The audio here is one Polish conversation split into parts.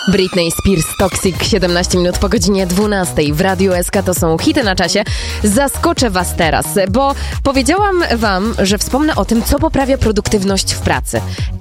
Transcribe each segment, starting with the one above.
Britney Spears, Toxic, 17 minut po godzinie 12 w Radiu SK. To są hity na czasie. Zaskoczę was teraz, bo powiedziałam wam, że wspomnę o tym, co poprawia produktywność w pracy.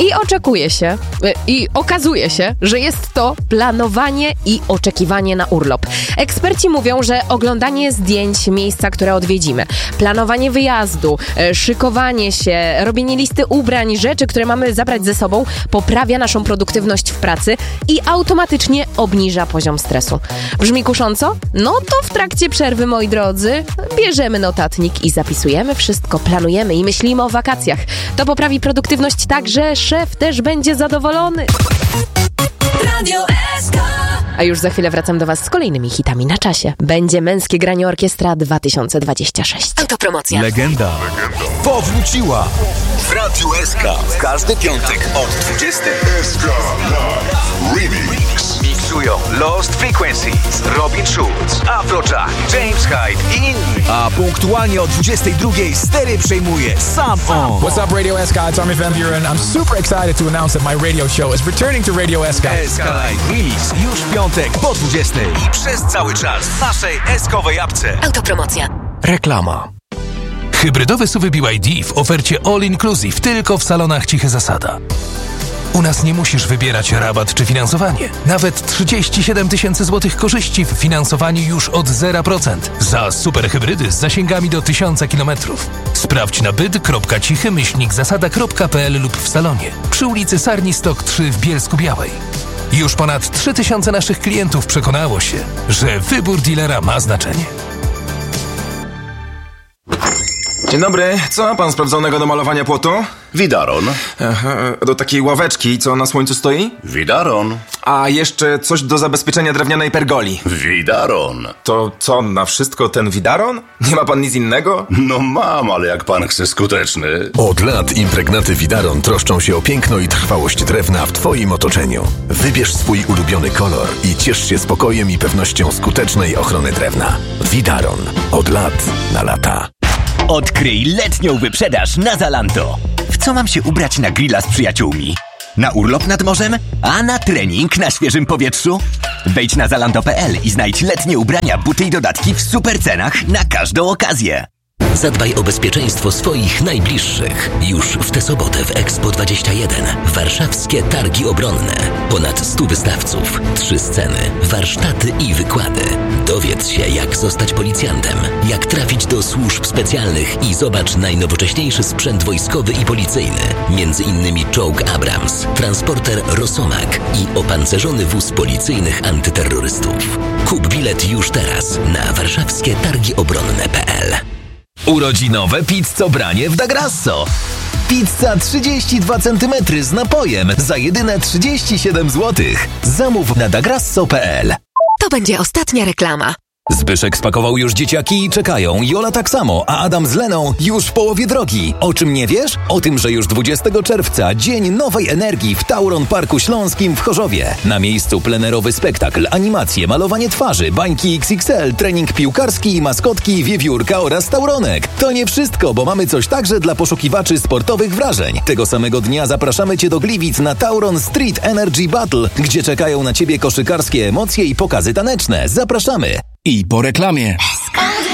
I okazuje się, że jest to planowanie i oczekiwanie na urlop. Eksperci mówią, że oglądanie zdjęć miejsca, które odwiedzimy, planowanie wyjazdu, szykowanie się, robienie listy ubrań, rzeczy, które mamy zabrać ze sobą, poprawia naszą produktywność w pracy i automatycznie obniża poziom stresu. Brzmi kusząco? No to w trakcie przerwy, moi drodzy, bierzemy notatnik i zapisujemy wszystko, planujemy i myślimy o wakacjach. To poprawi produktywność tak, że szef też będzie zadowolony. Radio SK. A już za chwilę wracam do was z kolejnymi hitami na czasie. Będzie Męskie Granie Orkiestra 2026. Autopromocja. Legenda powróciła w Radiu SK. W każdy piątek od 20. SK Remix. Miksują Lost Frequencies, Robin Schulz, Afrojack, James Hyde i inni. A punktualnie o 22 stery przejmuje sam on. What's up, Radio SK? It's Armin van Buren. I'm super excited to announce that my radio show is returning to Radio SK. SK Live Remix już w piątek po 20 i przez cały czas w naszej SK-owej apce. Autopromocja. Reklama. Hybrydowe SUV BYD w ofercie All Inclusive tylko w salonach Cichy Zasada. U nas nie musisz wybierać rabat czy finansowanie. Nawet 37 000 złotych korzyści w finansowaniu już od 0%. Za super hybrydy z zasięgami do 1000 km. Sprawdź na byd.cichy-zasada.pl lub w salonie przy ulicy Sarni Stok 3 w Bielsku-Białej. Już ponad 3000 naszych klientów przekonało się, że wybór dealera ma znaczenie. Dzień dobry, co ma pan sprawdzonego do malowania płotu? Widaron. Do takiej ławeczki, co na słońcu stoi? Widaron. A jeszcze coś do zabezpieczenia drewnianej pergoli. Widaron. To co, na wszystko ten widaron? Nie ma pan nic innego? No mam, ale jak pan chce skuteczny. Od lat impregnaty Widaron troszczą się o piękno i trwałość drewna w twoim otoczeniu. Wybierz swój ulubiony kolor i ciesz się spokojem i pewnością skutecznej ochrony drewna. Widaron. Od lat na lata. Odkryj letnią wyprzedaż na Zalando. W co mam się ubrać na grilla z przyjaciółmi? Na urlop nad morzem? A na trening na świeżym powietrzu? Wejdź na zalando.pl i znajdź letnie ubrania, buty i dodatki w super cenach na każdą okazję. Zadbaj o bezpieczeństwo swoich najbliższych. Już w tę sobotę w Expo 21 warszawskie targi obronne. Ponad 100 wystawców, 3 sceny, warsztaty i wykłady. Dowiedz się, jak zostać policjantem, jak trafić do służb specjalnych i zobacz najnowocześniejszy sprzęt wojskowy i policyjny. Między innymi czołg Abrams, transporter Rosomak i opancerzony wóz policyjnych antyterrorystów. Kup bilet już teraz na warszawskietargiobronne.pl. Urodzinowe pizzobranie w Da Grasso. Pizza 32 cm z napojem za jedyne 37 zł. Zamów na dagrasso.pl. To będzie ostatnia reklama. Zbyszek spakował już dzieciaki i czekają. Jola tak samo, a Adam z Leną już w połowie drogi. O czym nie wiesz? O tym, że już 20 czerwca Dzień Nowej Energii w Tauron Parku Śląskim w Chorzowie. Na miejscu plenerowy spektakl, animacje, malowanie twarzy, bańki XXL, trening piłkarski, maskotki, wiewiórka oraz tauronek. To nie wszystko, bo mamy coś także dla poszukiwaczy sportowych wrażeń. Tego samego dnia zapraszamy Cię do Gliwic na Tauron Street Energy Battle, gdzie czekają na Ciebie koszykarskie emocje i pokazy taneczne. Zapraszamy! I po reklamie.